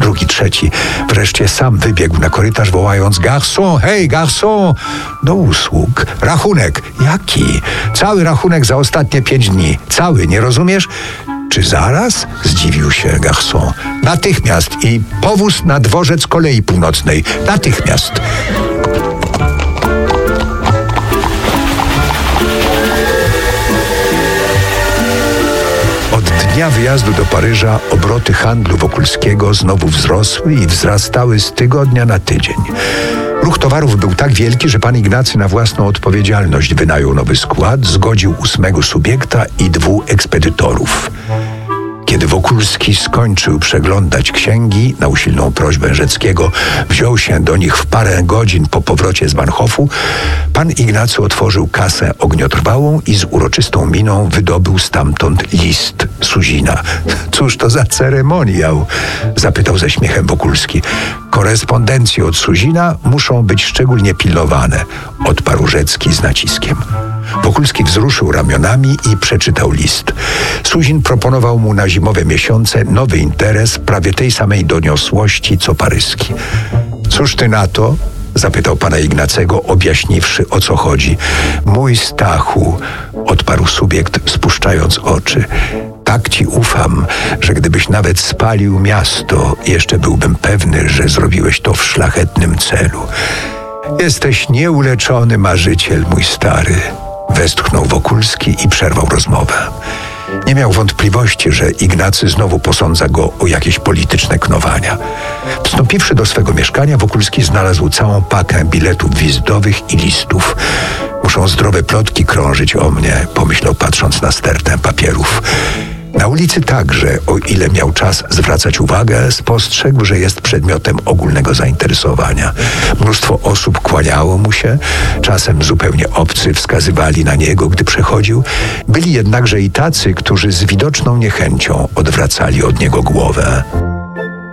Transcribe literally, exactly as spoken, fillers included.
drugi, trzeci. Wreszcie sam wybiegł na korytarz, wołając: garçon, hej, garçon! Do usług. Rachunek. Jaki? Cały rachunek za ostatnie pięć dni. Cały, nie rozumiesz? Czy zaraz? Zdziwił się garçon. Natychmiast i powóz na dworzec Kolei Północnej. Natychmiast. Od dnia wyjazdu do Paryża obroty handlu Wokulskiego znowu wzrosły i wzrastały z tygodnia na tydzień. Ruch towarów był tak wielki, że pan Ignacy na własną odpowiedzialność wynajął nowy skład, zgodził ósmego subiekta i dwóch ekspedytorów. Kiedy Wokulski skończył przeglądać księgi, na usilną prośbę Rzeckiego wziął się do nich w parę godzin po powrocie z Bahnhofu, pan Ignacy otworzył kasę ogniotrwałą i z uroczystą miną wydobył stamtąd list Suzina. Cóż to za ceremoniał? Zapytał ze śmiechem Wokulski. Korespondencje od Suzina muszą być szczególnie pilnowane, odparł Rzecki z naciskiem. Wokulski wzruszył ramionami i przeczytał list. Suzin proponował mu na zimowe miesiące nowy interes prawie tej samej doniosłości co paryski. Cóż ty na to? Zapytał pana Ignacego, objaśniwszy, o co chodzi. Mój Stachu, odparł subiekt, spuszczając oczy. Tak ci ufam, że gdybyś nawet spalił miasto, jeszcze byłbym pewny, że zrobiłeś to w szlachetnym celu. Jesteś nieuleczony marzyciel, mój stary. Westchnął Wokulski i przerwał rozmowę. Nie miał wątpliwości, że Ignacy znowu posądza go o jakieś polityczne knowania. Wstąpiwszy do swego mieszkania, Wokulski znalazł całą pakę biletów wizytowych i listów. Muszą zdrowe plotki krążyć o mnie, pomyślał, patrząc na stertę papierów. Na ulicy także, o ile miał czas zwracać uwagę, spostrzegł, że jest przedmiotem ogólnego zainteresowania. Mnóstwo osób kłaniało mu się, czasem zupełnie obcy wskazywali na niego, gdy przechodził. Byli jednakże i tacy, którzy z widoczną niechęcią odwracali od niego głowę.